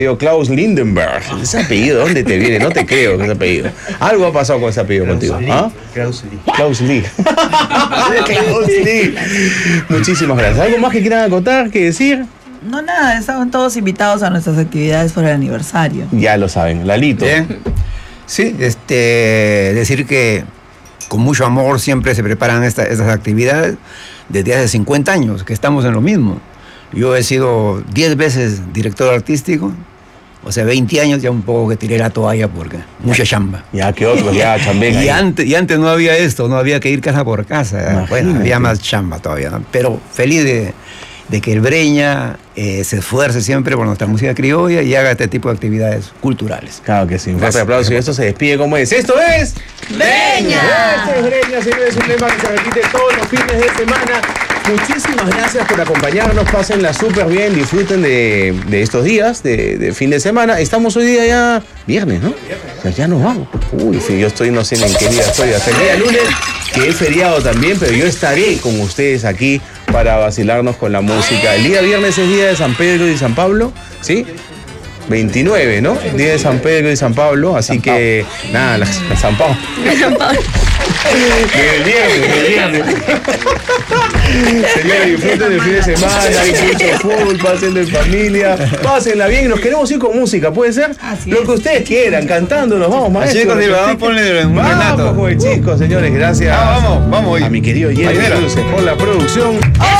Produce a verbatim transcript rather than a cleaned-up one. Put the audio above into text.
Klaus Lindenberg. Ese apellido, ¿dónde te viene? No te creo que ese apellido. Algo ha pasado con ese apellido Klaus contigo. Lee. ¿Ah? Klaus Lee. Klaus Lee. Klaus Lee. Muchísimas gracias. ¿Algo más que quieran acotar, que decir? No, nada, estaban todos invitados a nuestras actividades por el aniversario. Ya lo saben. Lalito. Bien. Sí, este, decir que con mucho amor siempre se preparan esta, estas actividades desde hace cincuenta años, que estamos en lo mismo. Yo he sido diez veces director artístico. O sea, veinte años ya un poco que tiré la toalla porque mucha chamba. Ya que otros ya chamben Y ahí. antes, y antes no había esto, no había que ir casa por casa. Imagínate. Bueno, había más chamba todavía, ¿no? Pero feliz de, de que el Breña eh, se esfuerce siempre por nuestra música criolla y haga este tipo de actividades culturales. Claro que sí. Un fuerte Gracias. aplauso y esto se despide como es. Esto es... ¡Breña! Esto es Breña, señores. Un tema que se repite todos los fines de semana. Muchísimas gracias por acompañarnos. Pásenla súper bien. Disfruten de, de estos días, de, de fin de semana. Estamos hoy día ya viernes, ¿no? O sea, ya nos vamos. Uy, sí, yo estoy, no sé ni en qué día estoy. Hasta el día lunes, que es feriado también, pero yo estaré con ustedes aquí para vacilarnos con la música. El día viernes es día de San Pedro y San Pablo, ¿sí? veintinueve, ¿no? Día de San Pedro y San Pablo, así que nada, la, la San Pablo. Del viernes, del viernes. Señores, disfruten del fin de semana, hay mucho fútbol, pásenlo en familia, pásenla bien, nos queremos ir con música, ¿puede ser? Así Lo es. que ustedes quieran, cantando, nos vamos, maestro. Chicos, Silva, vamos, ponle un Vamos Renato. con el chico, señores, gracias. Ah, vamos, vamos. A mi querido Jerry Ayudera. Cruces por la producción.